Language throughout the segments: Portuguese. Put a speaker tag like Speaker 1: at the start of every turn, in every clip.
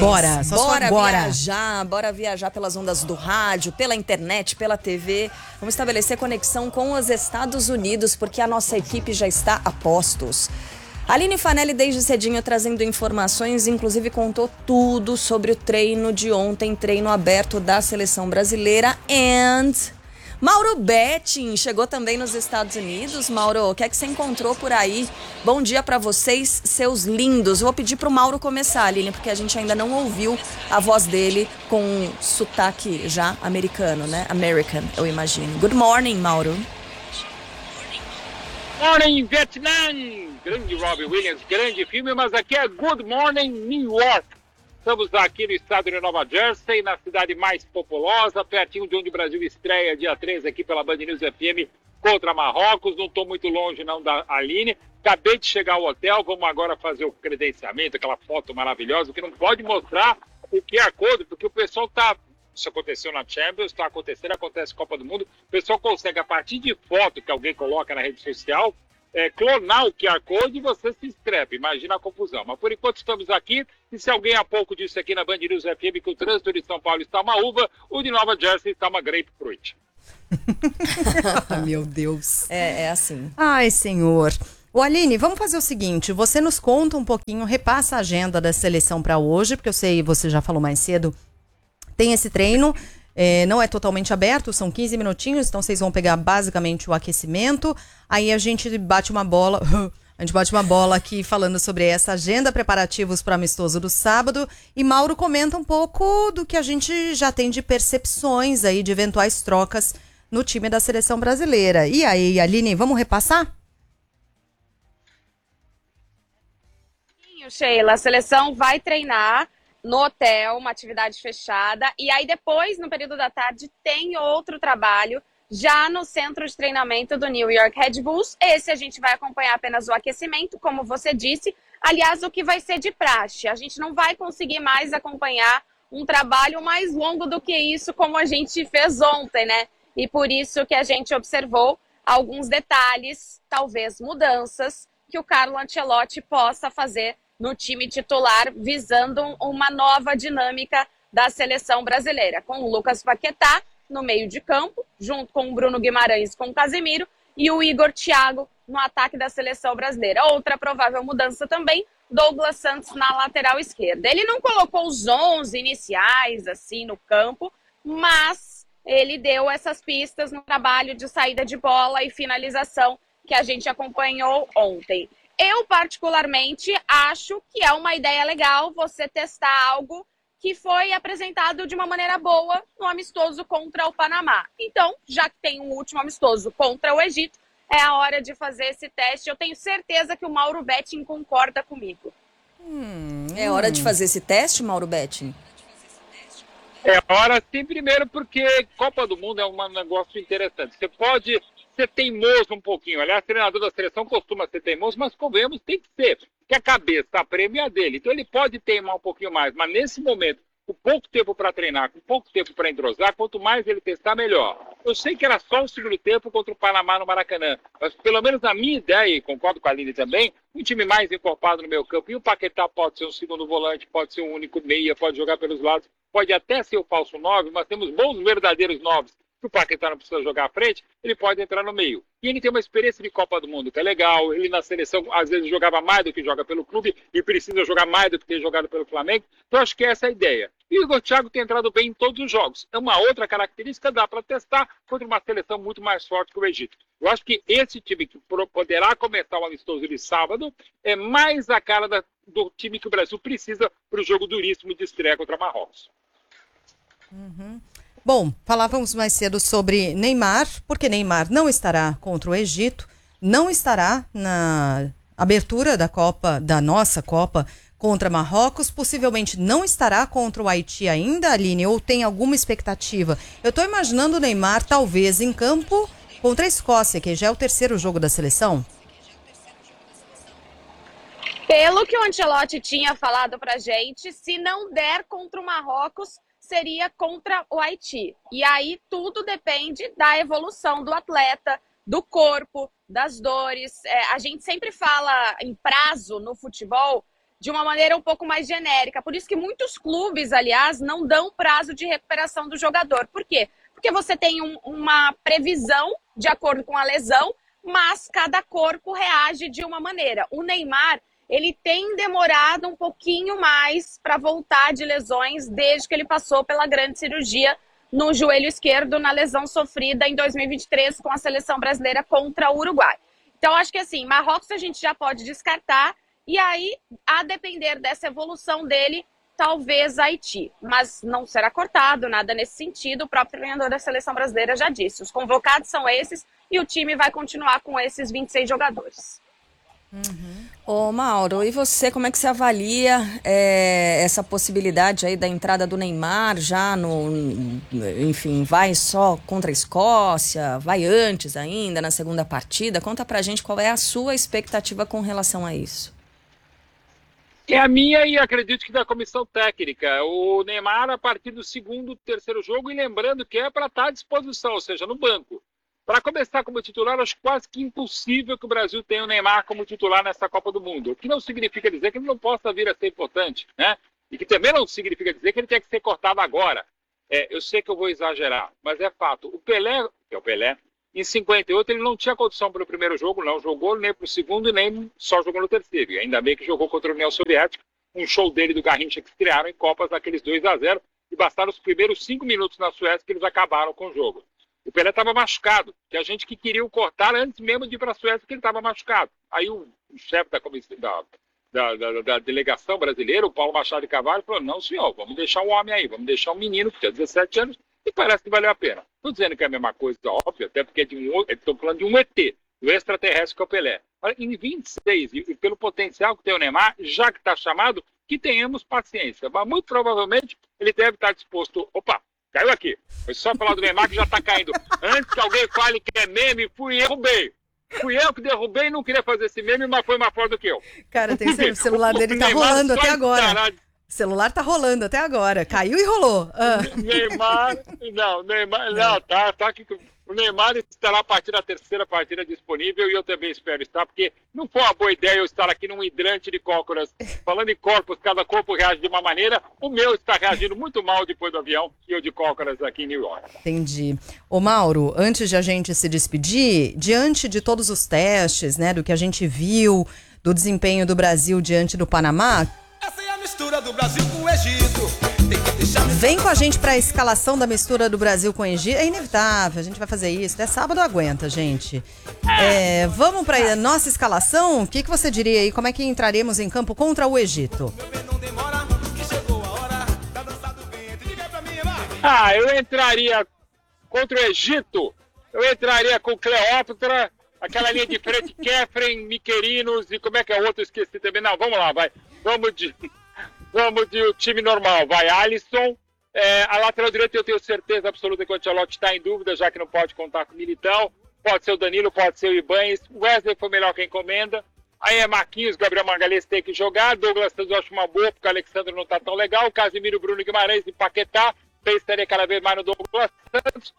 Speaker 1: Bora,
Speaker 2: bora viajar pelas ondas do rádio, pela internet, pela TV. Vamos estabelecer conexão com os Estados Unidos, porque a nossa equipe já está a postos. Aline Fanelli desde cedinho trazendo informações, inclusive contou tudo sobre o treino de ontem, treino aberto da seleção brasileira. Mauro Betting chegou também nos Estados Unidos. Mauro, o que é que você encontrou por aí? Bom dia para vocês, seus lindos. Vou pedir pro Mauro começar, Aline, porque a gente ainda não ouviu a voz dele com sotaque já americano, né? American, eu imagino. Good morning, Mauro.
Speaker 3: Morning, Vietnã! Grande Robbie Williams, grande filme, mas aqui é Good Morning, New York. Estamos aqui no estado de Nova Jersey, na cidade mais populosa, pertinho de onde o Brasil estreia dia 13 aqui pela Band News FM contra Marrocos. Não estou muito longe não da Aline. Acabei de chegar ao hotel, vamos agora fazer o credenciamento, aquela foto maravilhosa, que não pode mostrar o QR Code, porque o pessoal está... Isso aconteceu na Champions, está acontecendo, acontece na Copa do Mundo. O pessoal consegue, a partir de foto que alguém coloca na rede social, clonar o QR Code e você se inscreve. Imagina a confusão. Mas por enquanto estamos aqui, e se alguém há pouco disse aqui na Band News FM que o trânsito de São Paulo está uma uva, o de Nova Jersey está uma grapefruit.
Speaker 1: Meu Deus.
Speaker 2: É assim.
Speaker 1: Ai, senhor. Ô, Aline, vamos fazer o seguinte, você nos conta um pouquinho, repassa a agenda da seleção para hoje, porque eu sei, você já falou mais cedo, tem esse treino, não é totalmente aberto, são 15 minutinhos, então vocês vão pegar basicamente o aquecimento, aí a gente bate uma bola aqui falando sobre essa agenda, preparativos para o amistoso do sábado, e Mauro comenta um pouco do que a gente já tem de percepções aí, de eventuais trocas no time da seleção brasileira. E aí, Aline, vamos repassar?
Speaker 4: Sheila, a seleção vai treinar no hotel, uma atividade fechada, e aí depois, no período da tarde, tem outro trabalho já no centro de treinamento do New York Red Bulls. Esse a gente vai acompanhar apenas o aquecimento, como você disse. Aliás, o que vai ser de praxe. A gente não vai conseguir mais acompanhar um trabalho mais longo do que isso, como a gente fez ontem, né? E por isso que a gente observou alguns detalhes, talvez mudanças, que o Carlo Ancelotti possa fazer no time titular, visando uma nova dinâmica da seleção brasileira, com o Lucas Paquetá no meio de campo, junto com o Bruno Guimarães, com o Casemiro, e o Igor Thiago no ataque da seleção brasileira. Outra provável mudança também, Douglas Santos na lateral esquerda. Ele não colocou os 11 iniciais assim no campo, mas ele deu essas pistas no trabalho de saída de bola e finalização que a gente acompanhou ontem. Eu, particularmente, acho que é uma ideia legal você testar algo que foi apresentado de uma maneira boa no amistoso contra o Panamá. Então, já que tem um último amistoso contra o Egito, é a hora de fazer esse teste. Eu tenho certeza que o Mauro Betting concorda comigo.
Speaker 2: É hora de fazer esse teste, Mauro Betting?
Speaker 3: É hora sim, primeiro porque Copa do Mundo é um negócio interessante. Você pode ser teimoso um pouquinho. Aliás, o treinador da seleção costuma ser teimoso, mas convenhamos, tem que ser. Porque a cabeça, a prêmio é a dele. Então ele pode teimar um pouquinho mais. Mas nesse momento, com pouco tempo para treinar, com pouco tempo para entrosar, quanto mais ele testar, melhor. Eu sei que era só o segundo tempo contra o Panamá no Maracanã. Mas pelo menos na minha ideia, e concordo com a Aline também, um time mais encorpado no meio campo. E o Paquetá pode ser um segundo volante, pode ser um único meia, pode jogar pelos lados, pode até ser o falso 9, mas temos bons verdadeiros 9. Se o Paquetá não precisa jogar à frente, ele pode entrar no meio. E ele tem uma experiência de Copa do Mundo, que é legal. Ele na seleção, às vezes, jogava mais do que joga pelo clube e precisa jogar mais do que tem jogado pelo Flamengo. Então, acho que essa é a ideia. E o Igor Thiago tem entrado bem em todos os jogos. É uma outra característica, dá para testar contra uma seleção muito mais forte que o Egito. Eu acho que esse time que poderá começar o amistoso de sábado é mais a cara do time que o Brasil precisa para o jogo duríssimo de estreia contra Marrocos.
Speaker 1: Bom, falávamos mais cedo sobre Neymar, porque Neymar não estará contra o Egito, não estará na abertura da nossa Copa contra Marrocos, possivelmente não estará contra o Haiti ainda, Aline, ou tem alguma expectativa? Eu estou imaginando o Neymar talvez em campo contra a Escócia, que já é o terceiro jogo da seleção.
Speaker 4: Pelo que o Ancelotti tinha falado pra gente, se não der contra o Marrocos, seria contra o Haiti. E aí tudo depende da evolução do atleta, do corpo, das dores. A gente sempre fala em prazo no futebol de uma maneira um pouco mais genérica. Por isso que muitos clubes, aliás, não dão prazo de recuperação do jogador. Por quê? Porque você tem uma previsão de acordo com a lesão, mas cada corpo reage de uma maneira. O Neymar, ele tem demorado um pouquinho mais para voltar de lesões desde que ele passou pela grande cirurgia no joelho esquerdo, na lesão sofrida em 2023 com a seleção brasileira contra o Uruguai. Então, acho que assim, Marrocos a gente já pode descartar, e aí, a depender dessa evolução dele, talvez Haiti. Mas não será cortado, nada nesse sentido. O próprio treinador da seleção brasileira já disse. Os convocados são esses e o time vai continuar com esses 26 jogadores.
Speaker 2: Ô Mauro, e você, como é que você avalia essa possibilidade aí da entrada do Neymar já enfim, vai só contra a Escócia, vai antes ainda, na segunda partida? Conta pra gente qual é a sua expectativa com relação a isso.
Speaker 3: É a minha e acredito que da comissão técnica. O Neymar a partir do segundo, terceiro jogo, e lembrando que é para estar à disposição, ou seja, no banco. Para começar como titular, acho quase que impossível que o Brasil tenha o Neymar como titular nessa Copa do Mundo. O que não significa dizer que ele não possa vir a ser importante, né? E que também não significa dizer que ele tem que ser cortado agora. Eu sei que eu vou exagerar, mas é fato. O Pelé, que é o Pelé, em 58 ele não tinha condição para o primeiro jogo, não jogou nem para o segundo e nem só jogou no terceiro. E ainda bem que jogou contra a União Soviética, um show dele e do Garrincha que se criaram em Copas, aqueles 2-0, e bastaram os primeiros 5 minutos na Suécia que eles acabaram com o jogo. O Pelé estava machucado, que a gente que queria o cortar antes mesmo de ir para a Suécia, porque ele estava machucado. Aí o chefe da delegação brasileira, o Paulo Machado de Carvalho, falou, não senhor, vamos deixar um homem aí, vamos deixar um menino que tinha 17 anos e parece que valeu a pena. Estou dizendo que é a mesma coisa, óbvio, até porque estou falando de um ET, do extraterrestre que é o Pelé. Olha, em 26, e pelo potencial que tem o Neymar, já que está chamado, que tenhamos paciência. Mas muito provavelmente ele deve estar disposto, caiu aqui. Foi só falar do Neymar que já tá caindo. Antes que alguém fale que é meme, fui eu que derrubei. Fui eu que derrubei, não queria fazer esse meme, mas foi mais forte do que eu.
Speaker 1: Cara, tem o celular dele tá rolando até agora. O celular tá rolando até agora. Caiu e rolou.
Speaker 3: Neymar, tá aqui. O Neymar estará a partir da terceira partida disponível e eu também espero estar, porque não foi uma boa ideia eu estar aqui num hidrante de cócoras. Falando em corpos, cada corpo reage de uma maneira. O meu está reagindo muito mal depois do avião e eu de cócoras aqui em New York.
Speaker 1: Entendi. Ô Mauro, antes de a gente se despedir, diante de todos os testes, né, do que a gente viu, do desempenho do Brasil diante do Panamá,
Speaker 5: essa é a mistura do Brasil com o Egito.
Speaker 1: Vem com a gente para a escalação da mistura do Brasil com o Egito. É inevitável, a gente vai fazer isso. Até sábado aguenta, gente. Vamos para a nossa escalação? O que você diria aí? Como é que entraremos em campo contra o Egito?
Speaker 3: Eu entraria contra o Egito. Eu entraria com Cleópatra, aquela linha de frente, Kefren, Miquerinos e como é que é o outro? Esqueci também. Não, vamos lá, vai. Vamos de time normal. Vai, Alisson. A lateral direita eu tenho certeza absoluta que o Ancelotti está em dúvida, já que não pode contar com o Militão. Pode ser o Danilo, pode ser o Ibanez. O Wesley foi melhor que a encomenda. Aí é Marquinhos, Gabriel Magalhães tem que jogar. Douglas Santos eu acho uma boa, porque o Alexandre não está tão legal. Casimiro, Bruno Guimarães e Paquetá. Pensaria cada vez mais no Douglas Santos.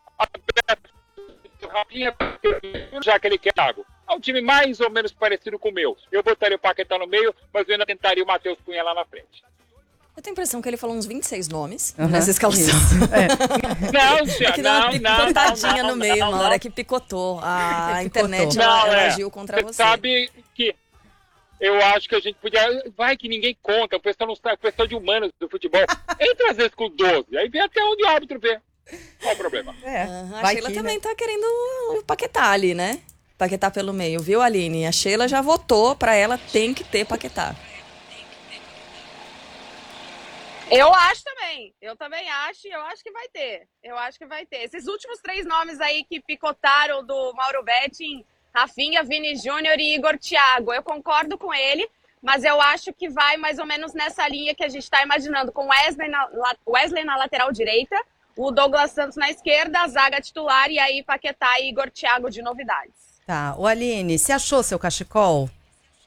Speaker 3: Rapinha, já que ele quer água. É um time mais ou menos parecido com o meu. Eu botaria o Paquetá no meio, mas eu ainda tentaria o Matheus Cunha lá na frente.
Speaker 2: Eu tenho a impressão que ele falou uns 26 nomes nessa escalação.
Speaker 3: Não, senhor,
Speaker 2: não, picotadinha no meio, uma hora que picotou. A internet, ela agiu contra você.
Speaker 3: Sabe que eu acho que a gente podia... Vai que ninguém conta, o pessoal não sabe, o pessoal de humanos do futebol. Entra às vezes com 12, aí vem até onde o árbitro vê. Qual o problema?
Speaker 2: A Sheila também tá querendo o Paquetá ali, né? Paquetá pelo meio, viu, Aline? A Sheila já votou, pra ela tem que ter Paquetá.
Speaker 4: Eu acho também. Eu também acho, e eu acho que vai ter. Eu acho que vai ter. Esses últimos 3 nomes aí que picotaram do Mauro Betting, Rafinha, Vini Júnior e Igor Thiago, eu concordo com ele, mas eu acho que vai mais ou menos nessa linha que a gente está imaginando, com Wesley na lateral direita, o Douglas Santos na esquerda, a zaga titular, e aí Paquetá e Igor Thiago de novidades.
Speaker 1: Tá. O Aline, você achou seu cachecol?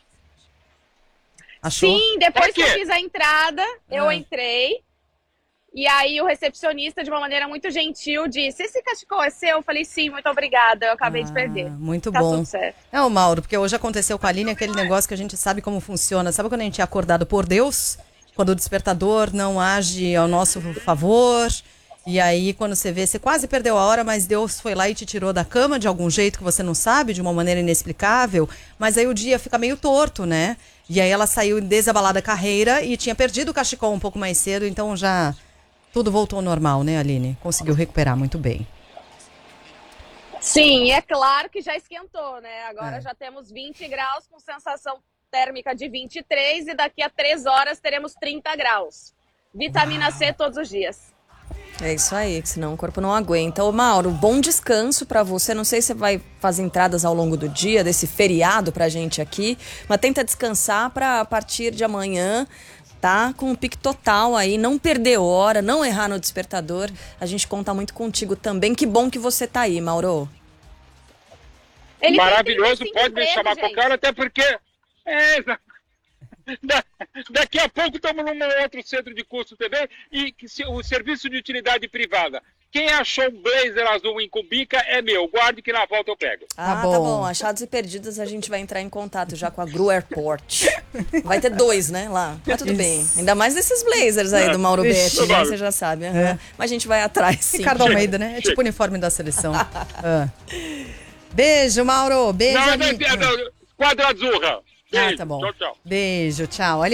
Speaker 1: Achou?
Speaker 4: Sim, depois que eu fiz a entrada, eu entrei. E aí o recepcionista, de uma maneira muito gentil, disse: esse cachecol é seu? Eu falei: sim, muito obrigada, eu acabei de perder.
Speaker 1: Muito
Speaker 4: Tá
Speaker 1: bom.
Speaker 4: tudo certo.
Speaker 1: Não, Mauro, porque hoje aconteceu com a Aline aquele negócio que a gente sabe como funciona. Sabe quando a gente é acordado por Deus? Quando o despertador não age ao nosso favor. E aí, quando você vê, você quase perdeu a hora, mas Deus foi lá e te tirou da cama de algum jeito que você não sabe, de uma maneira inexplicável. Mas aí o dia fica meio torto, né? E aí ela saiu desabalada a carreira e tinha perdido o cachecol um pouco mais cedo, então já tudo voltou ao normal, né, Aline? Conseguiu recuperar muito bem.
Speaker 4: Sim, e é claro que já esquentou, né? Agora já temos 20 graus com sensação térmica de 23 e daqui a 3 horas teremos 30 graus. Vitamina C todos os dias.
Speaker 2: É isso aí, que senão o corpo não aguenta. Ô Mauro, bom descanso pra você. Não sei se você vai fazer entradas ao longo do dia, desse feriado pra gente aqui, mas tenta descansar pra a partir de amanhã, tá? Com o pique total aí, não perder hora, não errar no despertador. A gente conta muito contigo também. Que bom que você tá aí, Mauro.
Speaker 4: Ele
Speaker 3: Maravilhoso,
Speaker 4: tem
Speaker 3: pode me
Speaker 4: emprego,
Speaker 3: chamar
Speaker 4: gente.
Speaker 3: qualquer hora, até porque... Daqui a pouco estamos num outro centro de curso também e o serviço de utilidade privada. Quem achou um blazer azul em Cumbica é meu. Guarde que na volta eu pego.
Speaker 2: Tá bom. Achados e perdidos, a gente vai entrar em contato já com a Gru Airport. Vai ter 2, né, lá. Mas tudo bem. Ainda mais desses blazers aí do Mauro Betti, né? Você já sabe. Mas a gente vai atrás, sim.
Speaker 1: Ricardo Almeida, né? É tipo o uniforme da seleção. Beijo, Mauro. Beijo, Aline.
Speaker 3: Quadra Azurra. Beijo.
Speaker 1: Tá bom.
Speaker 3: Tchau, tchau.
Speaker 1: Beijo, tchau.